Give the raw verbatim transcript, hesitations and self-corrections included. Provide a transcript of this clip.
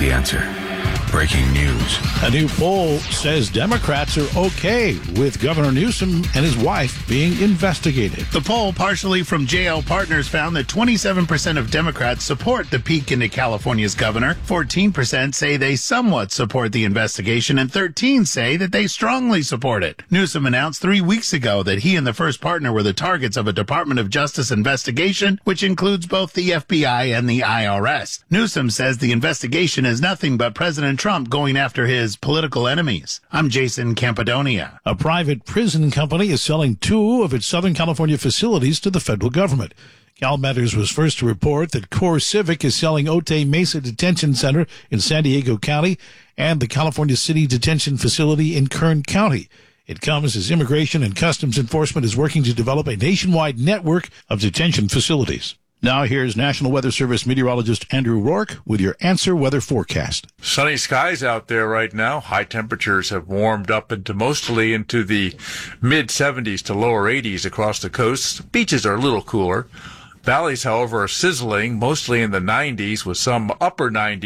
The Answer. Breaking news. A new poll says Democrats are okay with Governor Newsom and his wife being investigated. The poll, partially from J L Partners, found that twenty-seven percent of Democrats support the peek into California's governor, fourteen percent say they somewhat support the investigation, and thirteen say that they strongly support it. Newsom announced three weeks ago that he and the first partner were the targets of a Department of Justice investigation, which includes both the F B I and the I R S. Newsom says the investigation is nothing but President Trump going after his political enemies. I'm Jason Campidonia. A private prison company is selling two of its Southern California facilities to the federal government. CalMatters was first to report that Core Civic is selling Otay Mesa Detention Center in San Diego County and the California City Detention Facility in Kern County. It comes as Immigration and Customs Enforcement is working to develop a nationwide network of detention facilities. Now here's National Weather Service meteorologist Andrew Rourke with your Answer Weather forecast. Sunny skies out there right now. High temperatures have warmed up into mostly into the mid seventies to lower eighties across the coast. Beaches are a little cooler. Valleys, however, are sizzling, mostly in the nineties with some upper nineties.